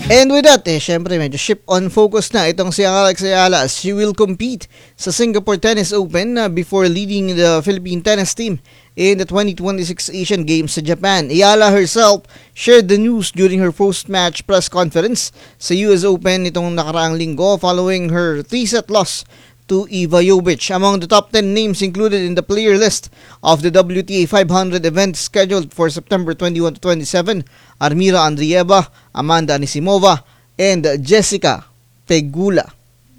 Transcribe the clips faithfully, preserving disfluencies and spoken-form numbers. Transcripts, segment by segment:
And with that, eh, syempre medyo ship on focus na itong si Alex Ayala as she will compete sa Singapore Tennis Open uh, before leading the Philippine tennis team in the twenty twenty-six Asian Games sa Japan. Ayala herself shared the news during her post-match press conference sa U S Open itong nakaraang linggo following her three-set loss to Iva Jovic. Among the top ten names included in the player list of the W T A five hundred event scheduled for September twenty-first to twenty-seventh, Armira Andrieva, Amanda Anisimova, and Jessica Pegula.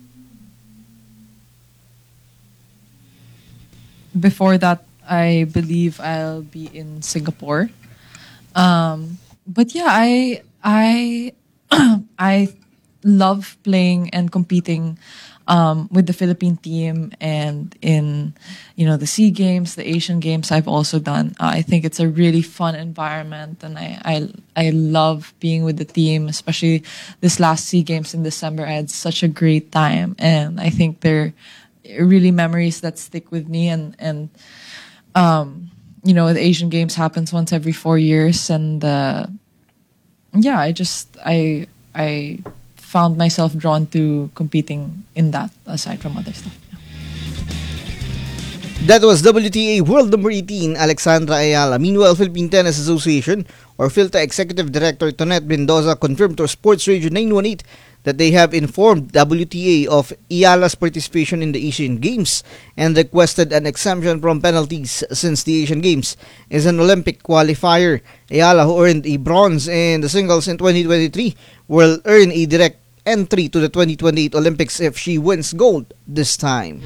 Before that, I believe I'll be in Singapore. Um, but yeah, I I I love playing and competing Um, with the Philippine team and in, you know, the SEA Games, the Asian Games I've also done. Uh, I think it's a really fun environment, and I, I I love being with the team, especially this last SEA Games in December. I had such a great time, and I think they're really memories that stick with me. And and um, you know, the Asian Games happens once every four years, and uh, yeah, I just I I. found myself drawn to competing in that aside from other stuff. That was W T A World Number eighteen, Alexandra Ayala. Meanwhile, Philippine Tennis Association or PhilTA Executive Director Tonette Mendoza confirmed to Sports Radio nine one eight that they have informed W T A of Ayala's participation in the Asian Games and requested an exemption from penalties since the Asian Games is an Olympic qualifier. Ayala, who earned a bronze in the singles in twenty twenty-three, will earn a direct entry to the twenty twenty-eight Olympics if she wins gold this time.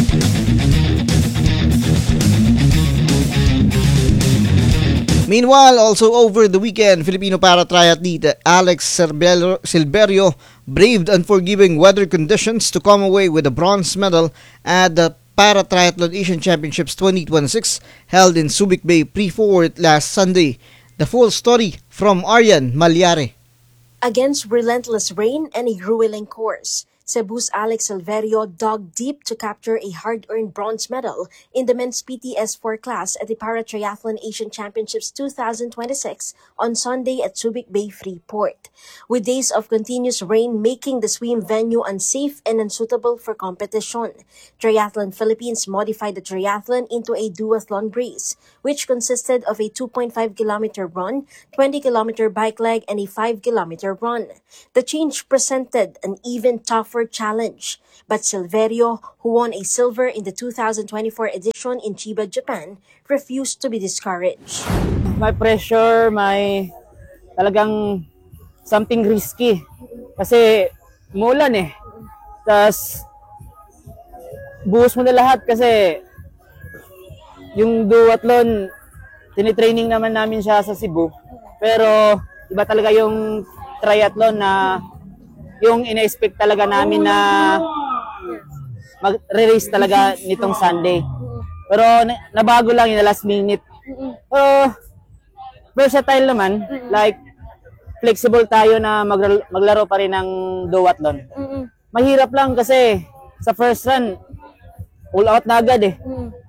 Meanwhile, also over the weekend, Filipino para-triathlete Alex Silverio braved unforgiving weather conditions to come away with a bronze medal at the Para-Triathlon Asian Championships twenty twenty-six held in Subic Bay Pre-Fort last Sunday. The full story from Aryan Malyare. Against relentless rain and a grueling course, Cebu's Alex Silverio dug deep to capture a hard-earned bronze medal in the men's P T S four class at the Para-Triathlon Asian Championships twenty twenty-six on Sunday at Subic Bay Freeport. With days of continuous rain making the swim venue unsafe and unsuitable for competition, Triathlon Philippines modified the triathlon into a duathlon race, which consisted of a two point five kilometer run, twenty kilometer bike leg, and a five kilometer run. The change presented an even tougher challenge, but Silverio, who won a silver in the two thousand twenty-four edition in Chiba, Japan, refused to be discouraged. May pressure, may talagang something risky kasi mulan eh. Tas buhos mo na lahat kasi yung duathlon, tinitraining naman namin siya sa Cebu, pero iba talaga yung triathlon na yung ina-expect talaga namin na mag-release talaga nitong Sunday. Pero nabago lang yung last minute. Pero versatile naman, like flexible tayo na maglaro pa rin ng duathlon. Mahirap lang kasi sa first run, all out na agad eh.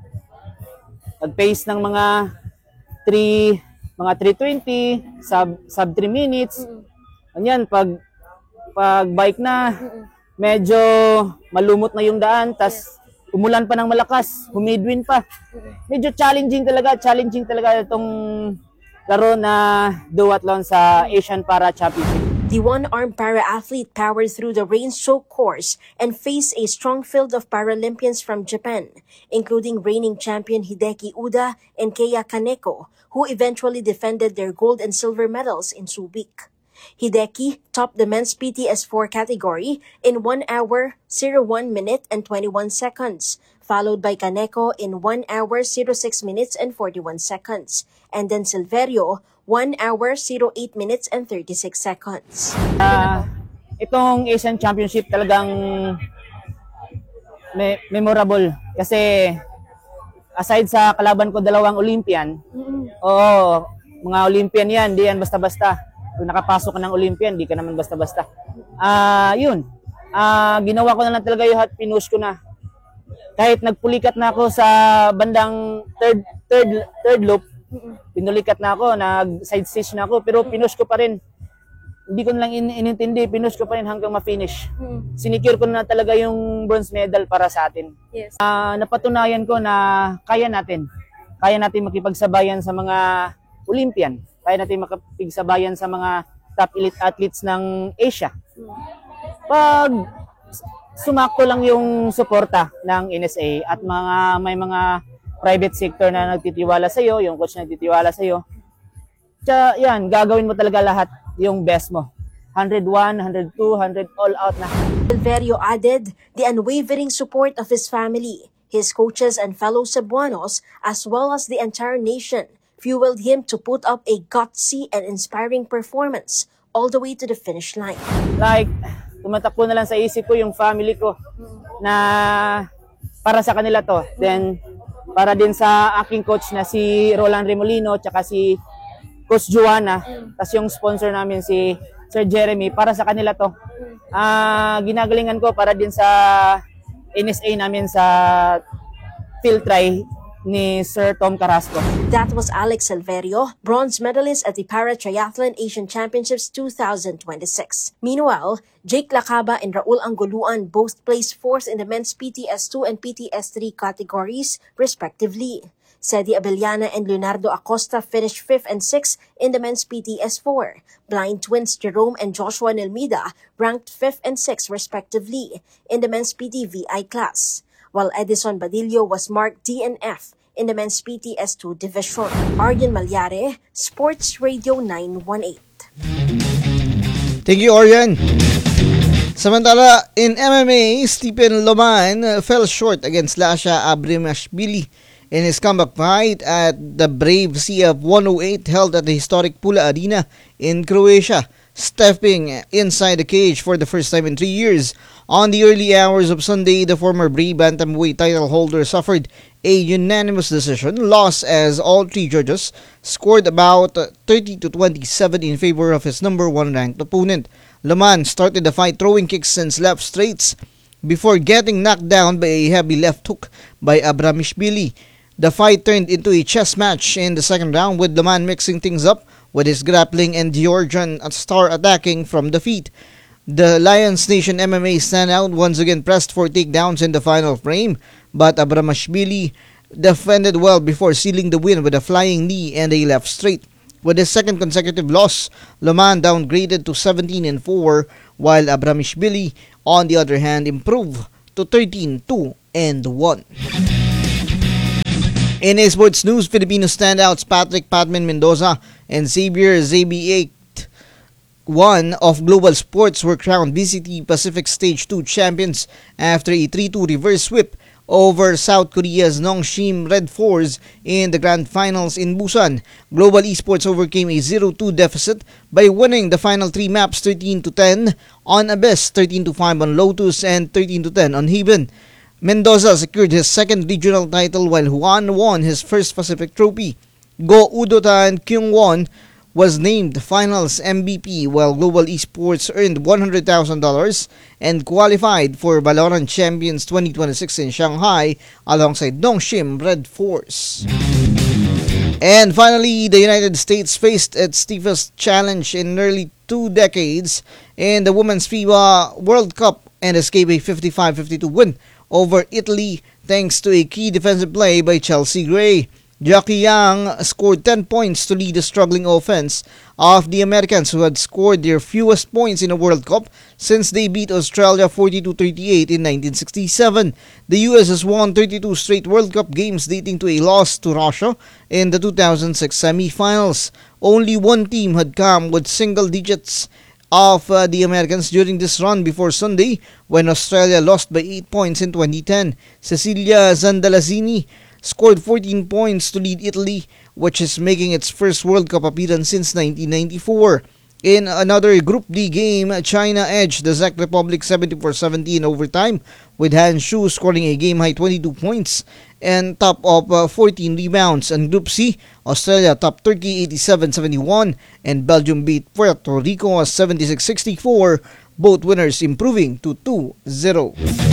Nag-pace ng mga three, mga three twenty, sub sub three minutes. Ganyan, pag pag bike na, medyo malumot na yung daan, tas umulan pa ng malakas, humidwind pa. Medyo challenging talaga, challenging talaga itong laro na duathlon sa Asian Para Championship. The one-armed para-athlete powered through the rain-soaked course and faced a strong field of Paralympians from Japan, including reigning champion Hideki Uda and Keiya Kaneko, who eventually defended their gold and silver medals in Subic. Hideki topped the men's P T S four category in one hour, zero one minute and twenty-one seconds, followed by Kaneko in one hour, zero six minutes and forty-one seconds, and then Silverio, one hour, zero eight minutes and thirty-six seconds. Uh, itong Asian Championship talagang me- memorable kasi aside sa kalaban ko dalawang Olympian, mm-hmm. oo, mga Olympian yan, di yan basta-basta. Kung nakapasok ka ng Olympian, di ka naman basta-basta. Ah, uh, yun. Ah, uh, ginawa ko na lang talaga yung hat, pinush ko na. Kahit nagpulikat na ako sa bandang third third third loop, pinulikat na ako, nag side stage na ako, pero pinush ko pa rin. hindi ko na lang in- inintindi, pinush ko pa rin hanggang ma-finish. Sinicure ko na talaga yung bronze medal para sa atin. Yes. Ah, napatunayan ko na kaya natin. Kaya natin makipagsabayan sa mga Olympian. Kaya natin makipagsabayan sa mga top elite athletes ng Asia. Pag sumakto lang yung suporta ng N S A at mga may mga private sector na nagtitiwala sa iyo, yung coach na nagtitiwala sa iyo, tsaka yan, gagawin mo talaga lahat yung best mo. one oh one, one oh two, one hundred all out na. Silverio added the unwavering support of his family, his coaches and fellow Cebuanos, as well as the entire nation, fueled him to put up a gutsy and inspiring performance all the way to the finish line. Like, tumatakbo na lang sa isip ko yung family ko na para sa kanila to. Then, para din sa aking coach na si Roland Remolino tsaka si Coach Joanna, tas yung sponsor namin si Sir Jeremy, para sa kanila to. Ah, ginagalingan ko para din sa N S A namin sa field try ni Sir Tom Carrasco. That was Alex Silverio, bronze medalist at the Para Triathlon Asian Championships twenty twenty-six. Meanwhile, Jake Lacaba and Raul Anguluan both placed fourth in the men's P T S two and P T S three categories, respectively. Sedi Abellana and Leonardo Acosta finished fifth and sixth in the men's P T S four. Blind twins Jerome and Joshua Nelmida ranked fifth and sixth, respectively, in the men's P T V I class, while Edison Badillo was marked D and F in the men's P T S two division. Aryan Malyare, Sports Radio nine one eight. Thank you, Orion. Samantala, in M M A, Stephen Loman uh, fell short against Lasha Abrimashvili in his comeback fight at the Brave C F one oh eight held at the historic Pula Arena in Croatia, stepping inside the cage for the first time in three years. On the early hours of Sunday, the former Brave Bantamweight title holder suffered a unanimous decision loss as all three judges scored about thirty to twenty-seven in favor of his number one ranked opponent. Laman started the fight throwing kicks and left straights before getting knocked down by a heavy left hook by Abramishvili. The fight turned into a chess match in the second round, with Laman mixing things up with his grappling and Georgian star attacking from the feet. The Lions Nation M M A standout once again pressed for takedowns in the final frame, but Abramashvili defended well before sealing the win with a flying knee and a left straight. With his second consecutive loss, Laman downgraded to seventeen and four, while Abramishvili, on the other hand, improved to thirteen two and one. In a sports news, Filipino standouts Patrick Patman Mendoza and Xavier Zabiate, one of Global Sports, were crowned B C T Pacific Stage two champions after a three two reverse sweep over South Korea's Nongshim Red Fours in the Grand Finals in Busan. Global Esports overcame a zero two deficit by winning the final three maps thirteen to ten on Abyss, thirteen to five on Lotus, and thirteen to ten on Haven. Mendoza secured his second regional title while Juan won his first Pacific trophy. Go Udotan Kyungwon was named Finals M V P, while Global Esports earned one hundred thousand dollars and qualified for Valorant Champions twenty twenty-six in Shanghai alongside Nongshim Red Force. And finally, the United States faced its stiffest challenge in nearly two decades in the Women's FIBA World Cup and escaped a fifty-five fifty-two win over Italy thanks to a key defensive play by Chelsea Gray. Jackie Yang scored ten points to lead the struggling offense of the Americans, who had scored their fewest points in a World Cup since they beat Australia forty-two thirty-eight in nineteen sixty-seven. The U S has won thirty-two straight World Cup games, dating to a loss to Russia in the two thousand six semi-finals. Only one team had come with single digits of uh, the Americans during this run before Sunday, when Australia lost by eight points in twenty ten. Cecilia Zandalazini scored fourteen points to lead Italy, which is making its first World Cup appearance since nineteen ninety-four. In another Group D game, China edged the Czech Republic seventy-four seventeen in overtime, with Han Shu scoring a game-high twenty-two points and top of uh, fourteen rebounds. And Group C, Australia topped Turkey eighty-seven seventy-one, and Belgium beat Puerto Rico seventy-six sixty-four, both winners improving to two zero.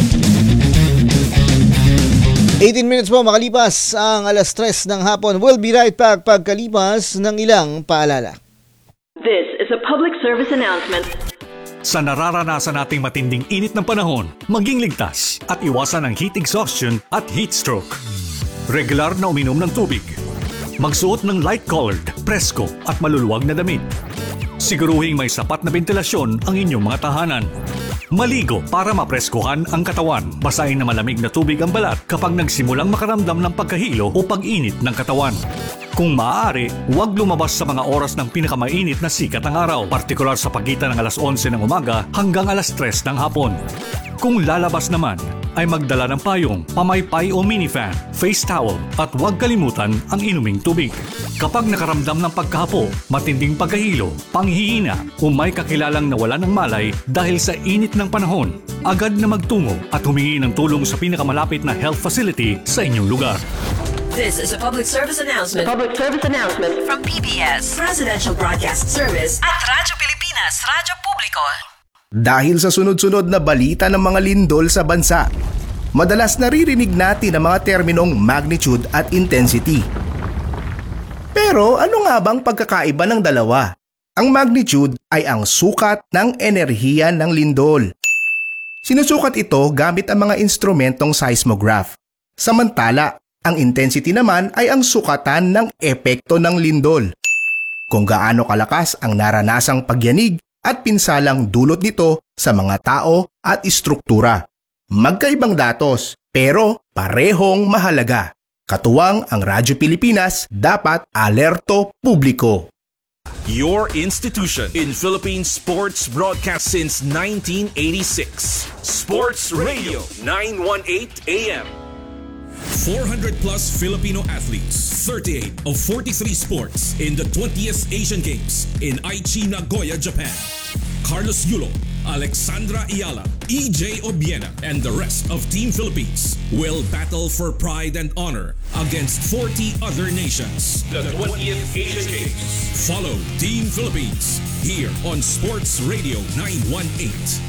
eighteen minutes po makalipas ang alas tres ng hapon. We'll be right back pagkalipas ng ilang paalala. This is is a public service announcement. Sa nararanasan nating matinding init ng panahon, maging ligtas at iwasan ang heat exhaustion at heat stroke. Regular na uminom ng tubig. Magsuot ng light-colored, presko at maluluwag na damit. Siguruhing may sapat na ventilasyon ang inyong mga tahanan. Maligo para mapreskuhan ang katawan. Basahin na malamig na tubig ang balat kapag nagsimulang makaramdam ng pagkahilo o pag-init ng katawan. Kung maaari, huwag lumabas sa mga oras ng pinakamainit na sikat ng araw, partikular sa pagitan ng alas onse ng umaga hanggang alas tres ng hapon. Kung lalabas naman, ay magdala ng payong, pamaypay o minifan, face towel at huwag kalimutan ang inuming tubig. Kapag nakaramdam ng pagkahapo, matinding pagkahilo, panghihina o may kakilalang nawala ng malay dahil sa init ng panahon, agad na magtungo at humingi ng tulong sa pinakamalapit na health facility sa inyong lugar. This is a public service announcement. Public service announcement from P B S Presidential Broadcast Service at Radyo Pilipinas, Radyo Publiko. Dahil sa sunod-sunod na balita ng mga lindol sa bansa, madalas naririnig natin ang mga terminong magnitude at intensity. Pero ano nga bang pagkakaiba ng dalawa? Ang magnitude ay ang sukat ng enerhiya ng lindol. Sinusukat ito gamit ang mga instrumentong seismograph. Samantala, ang intensity naman ay ang sukatan ng epekto ng lindol. Kung gaano kalakas ang naranasang pagyanig at pinsalang dulot nito sa mga tao at istruktura. Magkaibang datos pero parehong mahalaga. Katuwang ang Radyo Pilipinas, dapat alerto publiko. Your institution in Philippine sports broadcast since nineteen eighty-six. Sports Radio nine eighteen A M. four hundred plus Filipino athletes, thirty-eight of forty-three sports in the twentieth Asian Games in Aichi, Nagoya, Japan. Carlos Yulo, Alexandra Ayala, E J Obiena, and the rest of Team Philippines will battle for pride and honor against forty other nations. The twentieth Asian Games. Follow Team Philippines here on Sports Radio nine eighteen.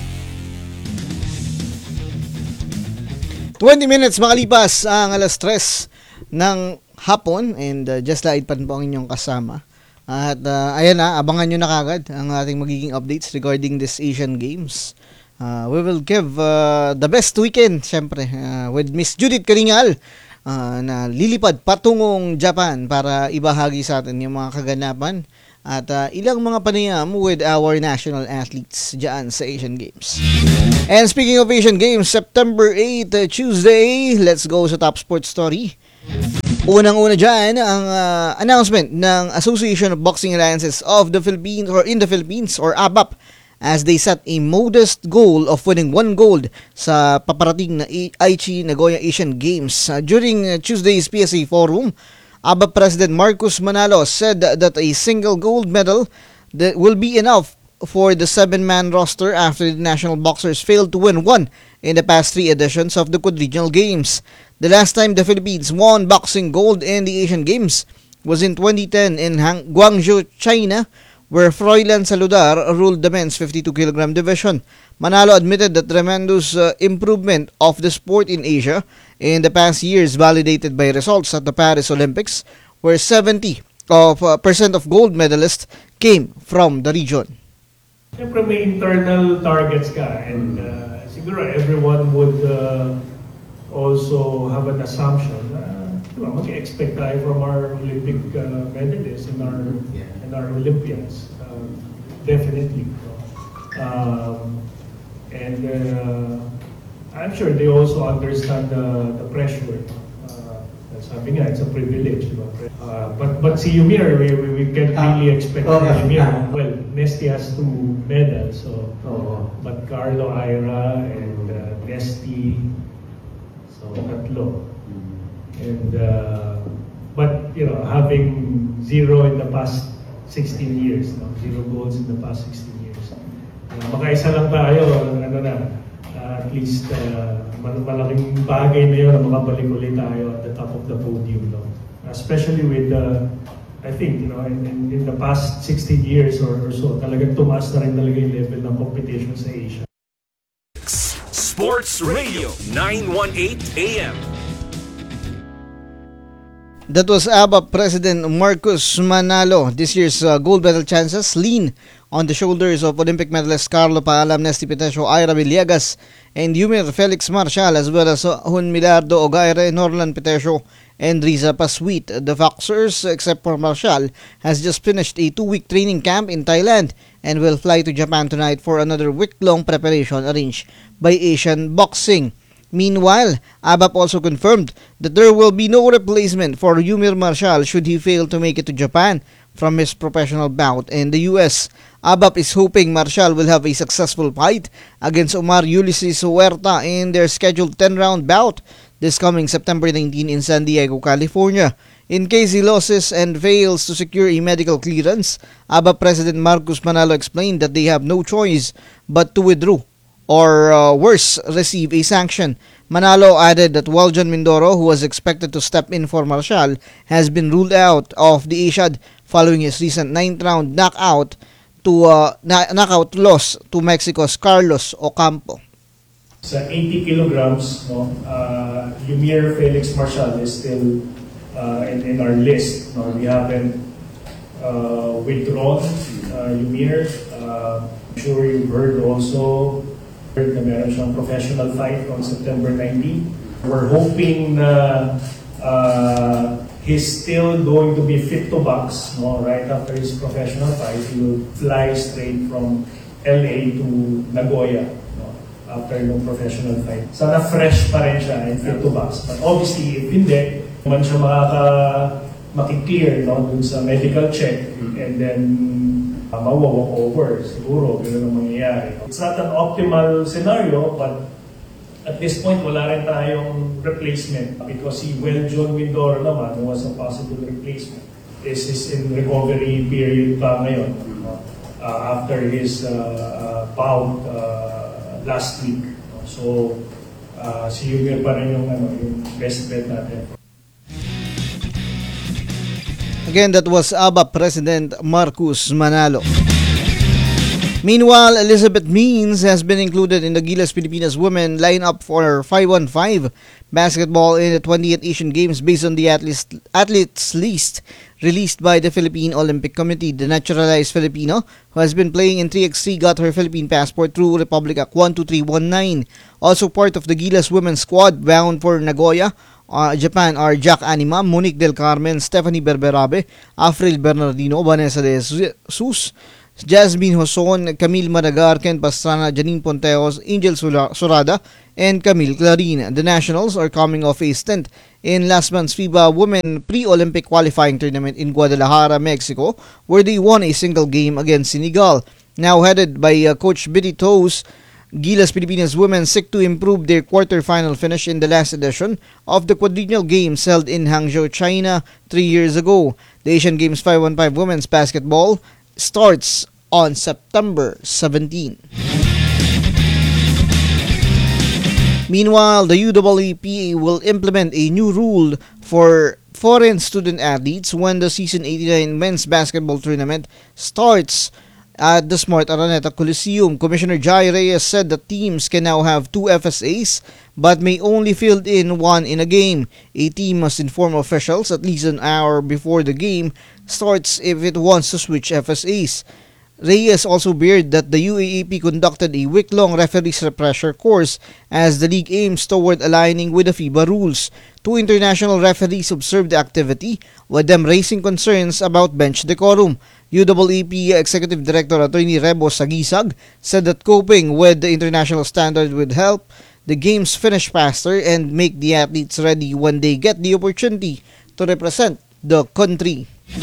twenty minutes makalipas ang alas tres ng hapon and uh, just like pa po ang inyong kasama. At uh, ayan na, abangan nyo na kagad ang ating magiging updates regarding this Asian Games. Uh, we will give uh, the best weekend, syempre, uh, with Miss Judith Karingal uh, na lilipad patungong Japan para ibahagi sa atin yung mga kaganapan at uh, ilang mga panayam with our national athletes dyan sa Asian Games. And speaking of Asian Games, September eighth, uh, Tuesday, let's go sa top sports story. Unang-una dyan, ang uh, announcement ng Association of Boxing Alliances of the Philippines or in the Philippines or A B A P as they set a modest goal of winning one gold sa paparating na Aichi Nagoya Asian Games. Uh, during uh, Tuesday's P S A Forum, A B A P President Marcos Manalo said that a single gold medal that will be enough for the seven-man roster after the national boxers failed to win one in the past three editions of the Quadrennial Games. The last time the Philippines won boxing gold in the Asian Games was in twenty ten in Hang- Guangzhou, China, where Froilan Saludar ruled the men's fifty-two kilogram division. Manalo admitted that tremendous uh, improvement of the sport in Asia in the past years validated by results at the Paris Olympics, where seventy of, uh, percent of gold medalists came from the region. Siyempre may internal targets ka and uh, siguro everyone would uh, also have an assumption uh, diba, mag-expect tayo from our Olympic uh, medalists and our, and our Olympians. Uh, definitely. Um, and uh, I'm sure they also understand the, the pressure. Uh, sabi nga, it's a privilege. Diba? Uh, but, but si Yumir, we, we, we can't really expect uh, okay. Yumir. Well, Nesty has two medals. So, oh. But Carlo Ira and uh, Nesty, so tatlo. And uh, but you know, having zero in the past sixteen years, no? Zero goals in the past sixteen years. Uh, makaisa lang tayo, ano na, uh, at least uh, malaking bagay na yun na makabalik ulit tayo at the top of the podium, no? Especially with uh, I think, you know, in, in, in the past sixteen years or, or so, talagang tumaas na rin talaga yung level ng competition sa Asia. Sports Radio nine eighteen A M. That was A B A P President Marcos Manalo. This year's uh, gold medal chances lean on the shoulders of Olympic medalist Carlo Paalam, Nesty Petesio, Ira Villegas, and Yumir Felix Marcial, as well as Hun Milardo Ogaire, Norlan Petesio, and Riza Paswit. The Foxers, except for Marcial, has just finished a two-week training camp in Thailand and will fly to Japan tonight for another week-long preparation arranged by Asian Boxing. Meanwhile, A B A P also confirmed that there will be no replacement for Yumir Marcial should he fail to make it to Japan from his professional bout in the U S. A B A P is hoping Marcial will have a successful fight against Omar Ulysses Huerta in their scheduled ten-round bout this coming September nineteenth in San Diego, California. In case he loses and fails to secure a medical clearance, A B A P President Marcos Manalo explained that they have no choice but to withdraw or uh, worse, receive a sanction. Manalo added that Waljan Mindoro, who was expected to step in for Marcial, has been ruled out of the A S I A D following his recent ninth round knockout to uh, na- knockout loss to Mexico's Carlos Ocampo. Sa eighty kilograms, no, uh, Yumir Felix Marcial is still uh, in, in our list. No? We haven't uh, withdrawn uh, Yumir. Uh, I'm sure you've heard also na meron siyang professional fight on September nineteenth. We're hoping na uh, he's still going to be fit to box, no? Right after his professional fight. He will fly straight from L A to Nagoya, no? After yung professional fight. Sana fresh pa rin siya and fit to box. But obviously, if hindi, man siya makaka makiklear, no? Dun sa medical check, and then Uh, mawawalk over, siguro, gano'n ang mangyayari. It's not an optimal scenario, but at this point, wala rin tayong replacement because si Weljon Mindoro naman, who was a possible replacement, is, is in recovery period pa ngayon, uh, after his uh, uh, bout uh, last week. So, uh, si Yumir pa rin yung, ano, yung best bet natin. Again, that was A B A P President Marcos Manalo. Meanwhile, Elizabeth Means has been included in the Gilas Pilipinas women lineup for five on five basketball in the twentieth Asian Games based on the athletes, athletes list released by the Philippine Olympic Committee. The naturalized Filipino, who has been playing in three by three, got her Philippine passport through Republic Act one two three one nine. Also part of the Gilas women's squad bound for Nagoya, Uh, Japan are Jack Anima, Monique Del Carmen, Stephanie Berberabe, Afril Bernardino, Vanessa De Jesus, Jasmine Hoson, Camille Madagar, Ken Pastrana, Janine Ponteos, Angel Surada, and Camille Clarin. The nationals are coming off a stint in last month's FIBA Women Pre-Olympic Qualifying Tournament in Guadalajara, Mexico, where they won a single game against Senegal. Now headed by uh, Coach Billy Toes, Gilas Pilipinas women seek to improve their quarter-final finish in the last edition of the quadrennial games held in Hangzhou, China, three years ago. The Asian Games five on five women's basketball starts on September seventeenth. Meanwhile, the U A A P A will implement a new rule for foreign student athletes when the season eighty-nine men's basketball tournament starts at the Smart Araneta Coliseum. Commissioner Jai Reyes said that teams can now have two F S As but may only field in one in a game. A team must inform officials at least an hour before the game starts if it wants to switch F S As. Reyes also beared that the U A A P conducted a week-long referees refresher course as the league aims toward aligning with the FIBA rules. Two international referees observed the activity, with them raising concerns about bench decorum. U A A P Executive Director Attorney Rebo Sagisag said that coping with the international standard would help the games finish faster and make the athletes ready when they get the opportunity to represent the country.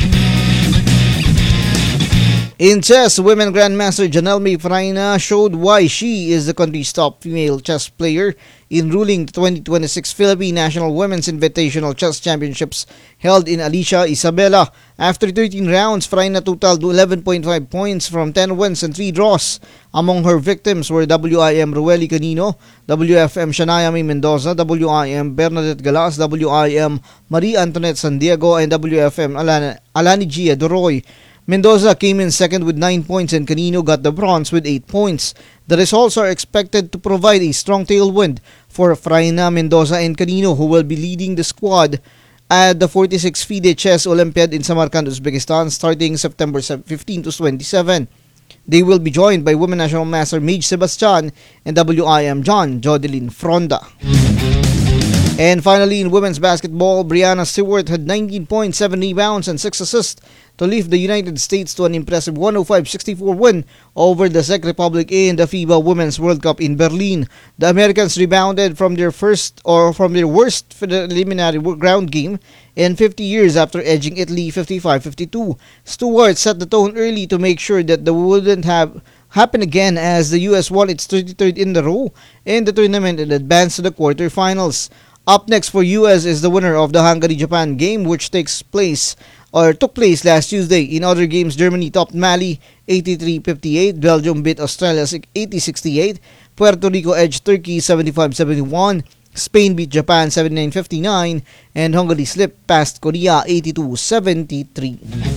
In chess, women Grandmaster Janelle Freina showed why she is the country's top female chess player in ruling the twenty twenty-six Philippine National Women's Invitational Chess Championships held in Alicia, Isabela. After thirteen rounds, Freina totaled eleven point five points from ten wins and three draws. Among her victims were W I M Rueli Canino, W F M Shania May Mendoza, W I M Bernadette Galas, W I M Marie Antoinette San Diego, and W F M Alani, Alani Gia Doroy. Mendoza came in second with nine points and Canino got the bronze with eight points. The results are expected to provide a strong tailwind for Freina, Mendoza, and Canino, who will be leading the squad at the forty-sixth FIDE Chess Olympiad in Samarkand, Uzbekistan starting September fifteenth to twenty-seventh. They will be joined by Women National Master Mage Sebastian and W I M John Jodeline Fronda. And finally, in women's basketball, Brianna Stewart had nineteen points, seven rebounds, and six assists to lift the United States to an impressive one oh five sixty-four win over the Czech Republic in the FIBA Women's World Cup in Berlin. The Americans rebounded from their first or from their worst preliminary ground game in fifty years after edging Italy fifty-five fifty-two. Stewart set the tone early to make sure that the wouldn't have happen again as the U S won its thirty-third in a row in the tournament and advanced to the quarterfinals. Up next for U S is the winner of the Hungary-Japan game, which takes place or took place last Tuesday. In other games, Germany topped Mali eighty-three fifty-eight, Belgium beat Australia eighty sixty-eight, Puerto Rico edged Turkey seventy-five seventy-one, Spain beat Japan seventy-nine fifty-nine, and Hungary slipped past Korea eighty-two seventy-three.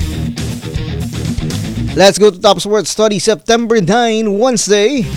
Let's go to Top Sports Study September ninth, Wednesday.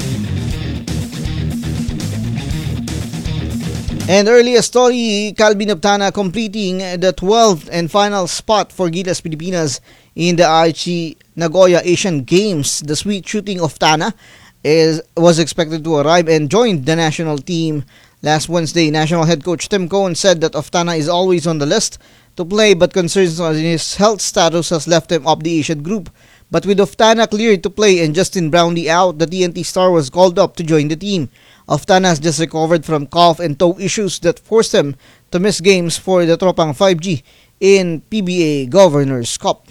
And earliest story, Calvin Optana completing the twelfth and final spot for Gilas Pilipinas in the Aichi Nagoya Asian Games. The sweet shooting of Tana is was expected to arrive and joined the national team last Wednesday. National head coach Tim Cohen said that Oftana is always on the list to play, but concerns on his health status has left him off the Asian group. But with Oftana cleared to play and Justin Brownlee out, the T N T star was called up to join the team. Oftana has just recovered from cough and toe issues that forced him to miss games for the Tropang five G in P B A Governor's Cup.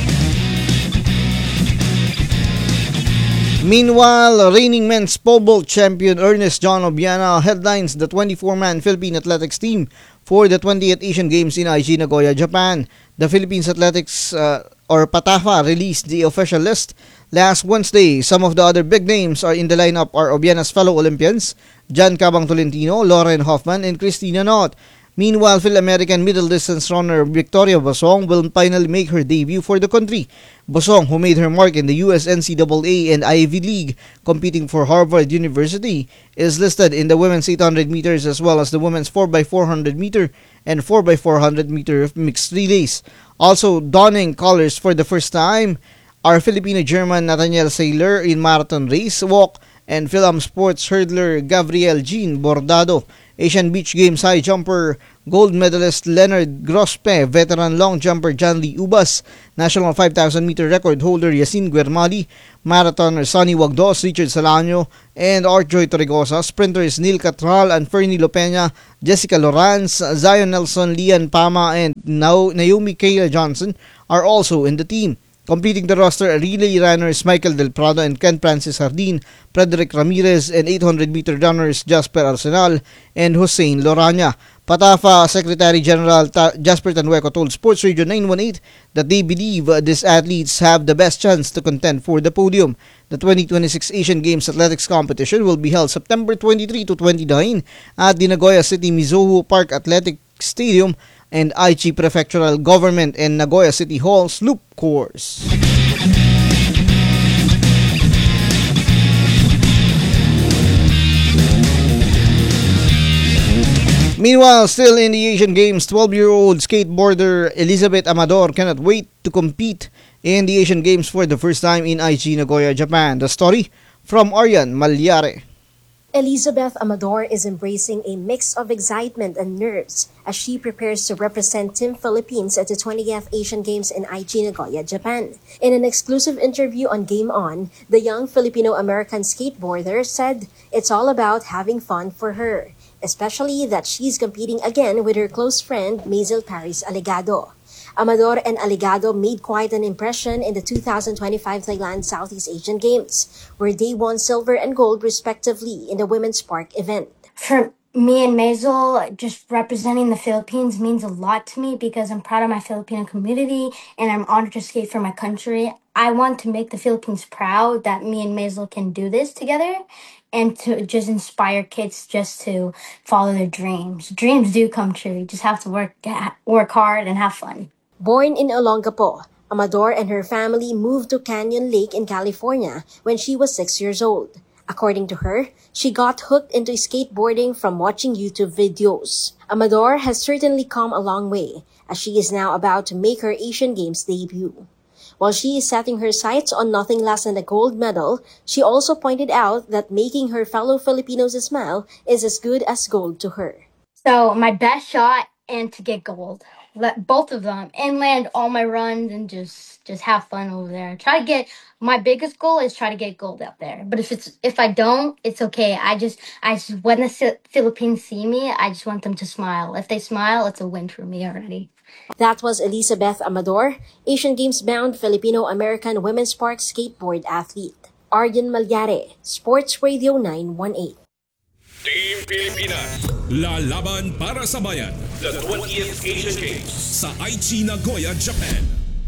Meanwhile, reigning men's pole vault champion Ernest John Obiana headlines the twenty-four man Philippine athletics team for the twentieth Asian Games in Aichi, Nagoya, Japan. The Philippines Athletics uh, or PATAFA released the official list last Wednesday. Some of the other big names are in the lineup are Obiana's fellow Olympians, John Cabang Tolentino, Lauren Hoffman, and Christina Knott. Meanwhile, Phil-American middle distance runner Victoria Bosong will finally make her debut for the country. Bosong, who made her mark in the U S N C double A and Ivy League competing for Harvard University, is listed in the women's eight hundred meters as well as the women's four by four hundred meter and four by four hundred meter mixed relays. Also donning colors for the first time are Filipino-German Nathaniel Saylor in marathon race, walk, and Phil-Am Sports hurdler Gabriel Jean Bordado. Asian Beach Games high jumper gold medalist Leonard Grospe, veteran long jumper John Lee Ubas, national five thousand meter record holder Yasin Guermali, marathoner Sonny Wagdos, Richard Salaño, and Artjoy Torregosa, sprinters Neil Catral and Fernie Lopena, Jessica Lawrence, Zion Nelson, Lian Pama, and Naomi Kayla Johnson are also in the team. Completing the roster are relay runners Michael Del Prado and Ken Francis Hardin, Frederick Ramirez, and eight hundred meter runners Jasper Arsenal and Hussein Lorania. PATAFA Secretary General Ta- Jasper Tanhueco told Sports Radio nine one eight that they believe uh, these athletes have the best chance to contend for the podium. The twenty twenty-six Asian Games Athletics Competition will be held September twenty-three to twenty-nine at the Nagoya City Mizuho Park Athletic Stadium and Aichi Prefectural Government and Nagoya City Hall's Loop Course. Meanwhile, still in the Asian Games, twelve-year-old skateboarder Elizabeth Amador cannot wait to compete in the Asian Games for the first time in Aichi, Nagoya, Japan. The story from Aryan Malyare. Elizabeth Amador is embracing a mix of excitement and nerves as she prepares to represent Team Philippines at the twentieth Asian Games in Aichi, Nagoya, Japan. In an exclusive interview on Game On, the young Filipino-American skateboarder said it's all about having fun for her, especially that she's competing again with her close friend Maisel Paris Alegado. Amador and Alegado made quite an impression in the two thousand twenty-five Thailand Southeast Asian Games, where they won silver and gold respectively in the women's park event. For me and Maisel, just representing the Philippines means a lot to me because I'm proud of my Filipino community and I'm honored to skate for my country. I want to make the Philippines proud that me and Maisel can do this together and to just inspire kids just to follow their dreams. Dreams do come true. You just have to work work hard and have fun. Born in Olongapo, Amador and her family moved to Canyon Lake in California when she was six years old. According to her, she got hooked into skateboarding from watching YouTube videos. Amador has certainly come a long way, as she is now about to make her Asian Games debut. While she is setting her sights on nothing less than a gold medal, she also pointed out that making her fellow Filipinos smile is as good as gold to her. So my best shot and to get gold. Let both of them and land all my runs and just just have fun over there. Try to get my biggest goal is try to get gold out there. But if it's if I don't, it's okay. I just I just when the Phil- Philippines see me, I just want them to smile. If they smile, it's a win for me already. That was Elizabeth Amador, Asian Games bound Filipino-American women's park skateboard athlete. Aryan Malyare, Sports Radio nine one eight. Team Pilipinas, lalaban para sa bayan. The twentieth Asian Games sa Aichi, Nagoya, Japan.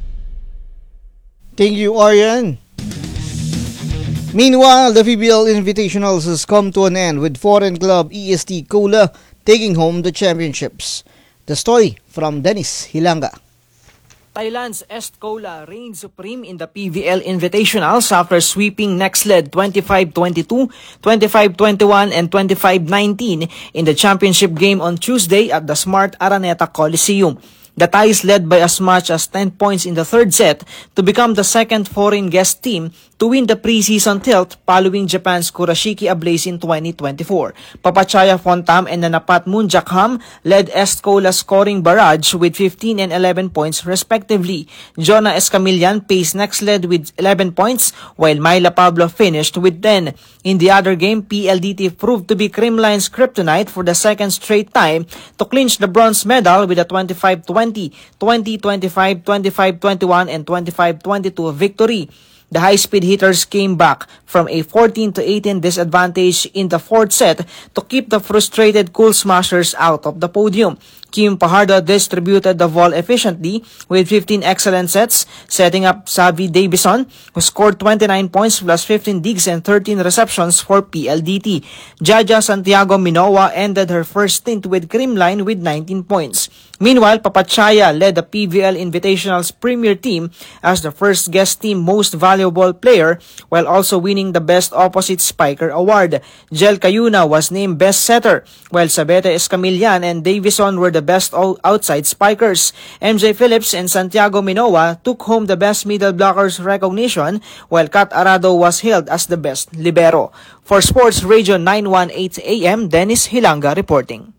Thank you, Aryan. Meanwhile, the P B L Invitationals has come to an end with foreign club E S T Kola taking home the championships. The story from Dennis Hilanga. Thailand's Est Kola reigned supreme in the P V L Invitationals after sweeping Nextled twenty-five twenty-two, twenty-five twenty-one, and twenty-five nineteen in the championship game on Tuesday at the Smart Araneta Coliseum. The Thais led by as much as ten points in the third set to become the second foreign guest team to win the preseason tilt following Japan's Kurashiki Ablaze in twenty twenty-four. Papachaya Fontam and Nanapat Munjakham led Est Kola scoring barrage with fifteen and eleven points respectively. Jonah Escamillan paced Nextled with eleven points while Myla Pablo finished with ten. In the other game, P L D T proved to be Creamline's kryptonite for the second straight time to clinch the bronze medal with a twenty-five twenty, twenty twenty-five, twenty-five twenty-one, and twenty-five twenty-two victory. The high-speed hitters came back from a fourteen to eighteen disadvantage in the fourth set to keep the frustrated Cool Smashers out of the podium. Kim Pahardo distributed the ball efficiently with fifteen excellent sets, setting up Savi Davison, who scored twenty-nine points plus fifteen digs and thirteen receptions for P L D T. Jaja Santiago Minowa ended her first stint with Creamline with nineteen points. Meanwhile, Papachaya led the P V L Invitational's premier team as the first guest team most valuable player while also winning the Best Opposite Spiker award. Jel Cayuna was named best setter, while Sabete Escamillan and Davison were the best outside spikers. M J Phillips and Santiago Minowa took home the best middle blockers recognition, while Kat Arado was hailed as the best libero. For Sports Radio nine eighteen A M, Dennis Hilanga reporting.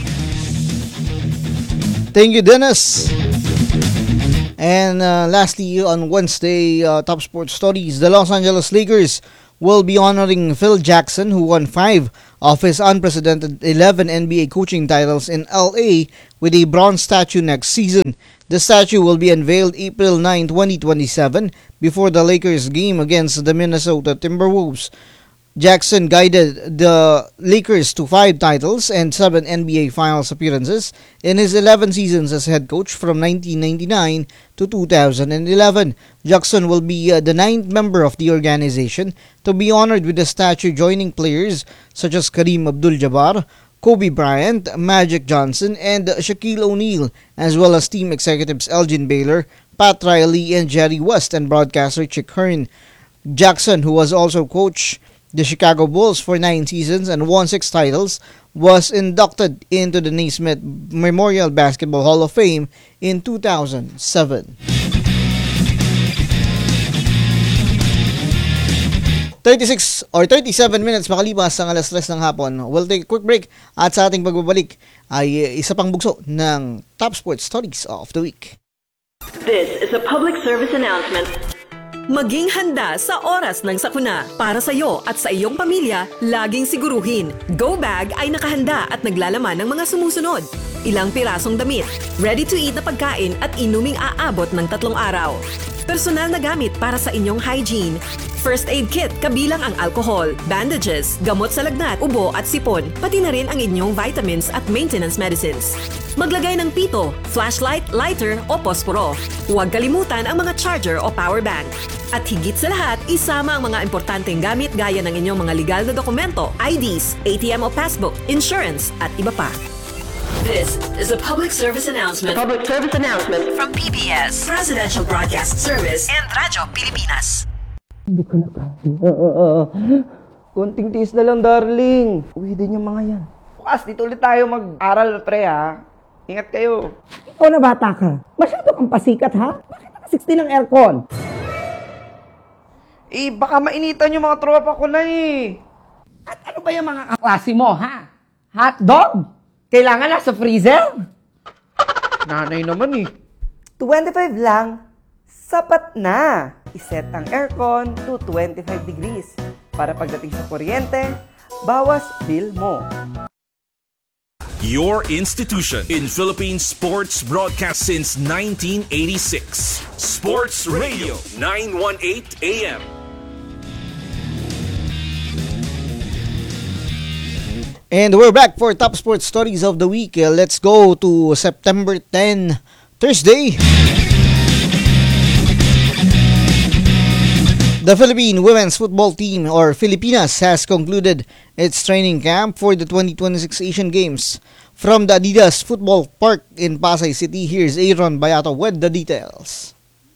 Thank you, Dennis. And uh, lastly, on Wednesday, uh, top sports stories, the Los Angeles Lakers will be honoring Phil Jackson, who won five of his unprecedented eleven N B A coaching titles in L A with a bronze statue next season. The statue will be unveiled April ninth, twenty twenty-seven before the Lakers game against the Minnesota Timberwolves. Jackson guided the Lakers to five titles and seven N B A Finals appearances in his eleven seasons as head coach from nineteen ninety-nine to two thousand eleven. Jackson will be uh, the ninth member of the organization to be honored with a statue, joining players such as Kareem Abdul-Jabbar, Kobe Bryant, Magic Johnson, and Shaquille O'Neal, as well as team executives Elgin Baylor, Pat Riley, and Jerry West, and broadcaster Chick Hearn. Jackson, who was also coach the Chicago Bulls for nine seasons and won six titles, was inducted into the Naismith Memorial Basketball Hall of Fame in two thousand seven. thirty-six or thirty-seven minutes makalipas ang alas tres ng hapon. We'll take a quick break at sa ating pagbabalik ay isa pang bugso ng Top Sports Stories of the Week. This is a public service announcement. Maging handa sa oras ng sakuna. Para sa iyo at sa iyong pamilya, laging siguruhin. Go Bag ay nakahanda at naglalaman ng mga sumusunod. Ilang pirasong damit, ready-to-eat na pagkain at inuming aabot ng tatlong araw. Personal na gamit para sa inyong hygiene. First aid kit kabilang ang alcohol, bandages, gamot sa lagnat, ubo at sipon, pati na rin ang inyong vitamins at maintenance medicines. Maglagay ng pito, flashlight, lighter o posporo. Huwag kalimutan ang mga charger o power bank. At higit sa lahat, isama ang mga importanteng gamit gaya ng inyong mga legal na dokumento, I Ds, A T M o passbook, insurance at iba pa. This is a public service announcement. Public service announcement from P B S, Presidential Broadcast Service, and Radyo Pilipinas. Hindi ko na kaya. Konting tiis na lang, darling. Uwi din yung mga yan. Bukas, dito ulit tayo mag-aral, pre, ha? Ingat kayo. Ikaw na bata ka. Masyado kang pasikat, ha? Bakit sixty ng aircon. Eh, baka mainitan yung mga tropa ko na eh. At ano ba yung mga kaklase mo, ha? Hot dog? Kailangan nasa freezer? Nanay naman eh. twenty-five lang, sapat na. Iset ang aircon to twenty-five degrees para pagdating sa kuryente, bawas bill mo. Your institution in Philippine sports broadcast since nineteen eighty-six. Sports Radio nine eighteen A M. And we're back for top sports stories of the week. Uh, let's go to September tenth, Thursday. The Philippine women's football team, or Filipinas, has concluded its training camp for the twenty twenty-six Asian Games. From the Adidas Football Park in Pasay City, here's Aaron Bayato with the details.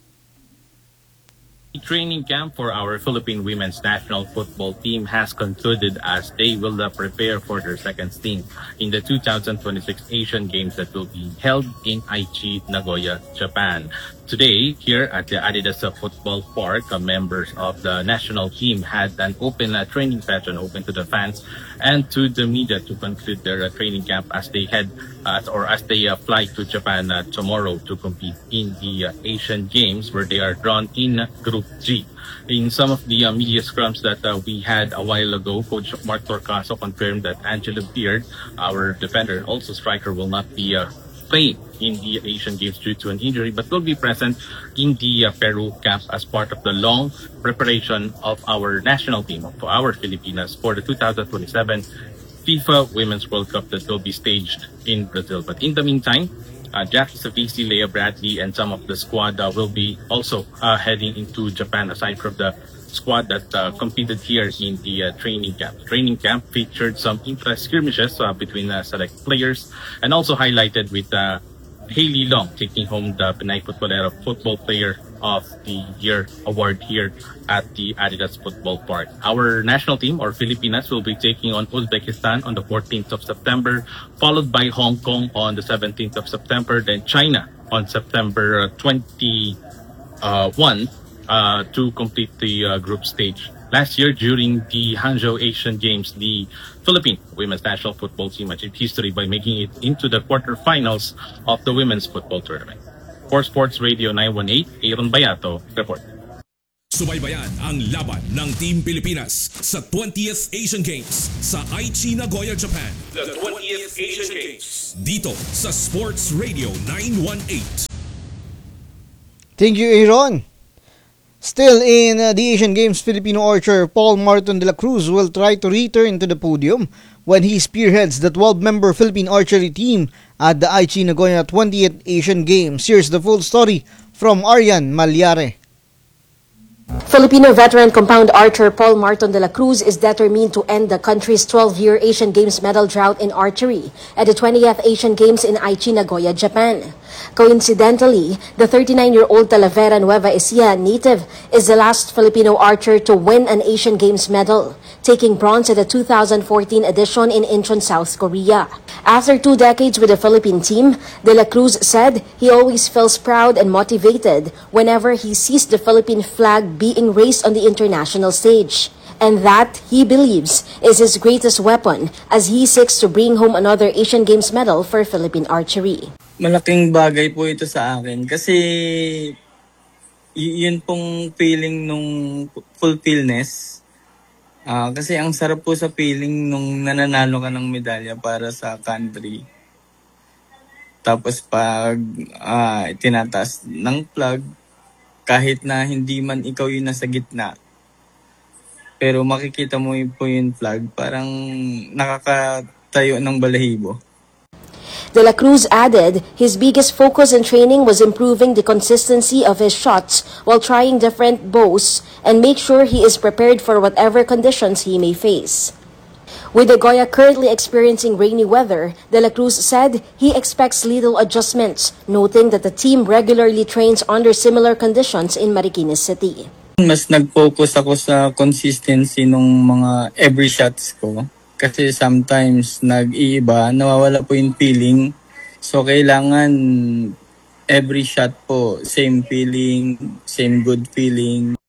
The training camp for our Philippine women's national football team has concluded as they will uh, prepare for their second stint in the two thousand twenty-six Asian Games that will be held in Aichi, Nagoya, Japan. Today, here at the Adidas Football Park, uh, members of the national team had an open uh, training session open to the fans and to the media to conclude their uh, training camp as they head uh, or as they uh, fly to Japan uh, tomorrow to compete in the uh, Asian Games, where they are drawn in uh, Group G. In some of the uh, media scrums that uh, we had a while ago, Coach Mark Torcaso confirmed that Angela Beard, our defender, also striker, will not be uh, playing in the Asian Games due to an injury, but will be present in the uh, Peru camp as part of the long preparation of our national team, for our Filipinas, for the two thousand twenty-seven FIFA Women's World Cup that will be staged in Brazil. But in the meantime, uh, Jackie Savisi, Leah Bradley, and some of the squad uh, will be also uh, heading into Japan, aside from the squad that uh, competed here in the uh, training camp. Training camp featured some intra-skirmishes uh, between uh, select players, and also highlighted with uh, Hailey Long taking home the Pinay Futbolero Football Player of the Year award here at the Adidas Football Park. Our national team, or Filipinas, will be taking on Uzbekistan on the fourteenth of September, followed by Hong Kong on the seventeenth of September, then China on September twenty-first uh, to complete the uh, group stage. Last year, during the Hangzhou Asian Games, the Philippine women's national football team achieved history by making it into the quarterfinals of the women's football tournament. For Sports Radio nine eighteen, Aaron Bayato, report. Subaybayan ang laban ng Team Pilipinas sa twentieth Asian Games sa Aichi, Nagoya, Japan. The twentieth Asian Games. Dito sa Sports Radio nine eighteen. Thank you, Aaron. Still in uh, the Asian Games, Filipino archer Paul Marton de la Cruz will try to return to the podium when he spearheads the twelve-member Philippine archery team at the Aichi Nagoya twentieth Asian Games. Here's the full story from Aryan Malyare. Filipino veteran compound archer Paul Marton de la Cruz is determined to end the country's twelve-year Asian Games medal drought in archery at the twentieth Asian Games in Aichi, Nagoya, Japan. Coincidentally, the thirty-nine-year-old Talavera Nueva Ecija native is the last Filipino archer to win an Asian Games medal, taking bronze at the two thousand fourteen edition in Incheon, South Korea. After two decades with the Philippine team, de la Cruz said he always feels proud and motivated whenever he sees the Philippine flag being raised on the international stage. And that, he believes, is his greatest weapon as he seeks to bring home another Asian Games medal for Philippine archery. Malaking bagay po ito sa akin kasi y- yun pong feeling nung fulfillness. Uh, kasi ang sarap po sa feeling nung nananalo ka ng medalya para sa country. Tapos pag uh, tinataas ng flag, kahit na hindi man ikaw yung nasa gitna, pero makikita mo yun po yung flag, parang nakakatayo ng balahibo. De la Cruz added his biggest focus in training was improving the consistency of his shots while trying different bows and make sure he is prepared for whatever conditions he may face. With Nagoya currently experiencing rainy weather, De la Cruz said he expects little adjustments, noting that the team regularly trains under similar conditions in Marikina City. Mas nag-focus ako sa consistency ng mga every shots ko. Kasi sometimes nag-iiba, nawawala po yung feeling. So kailangan every shot po, same feeling, same good feeling.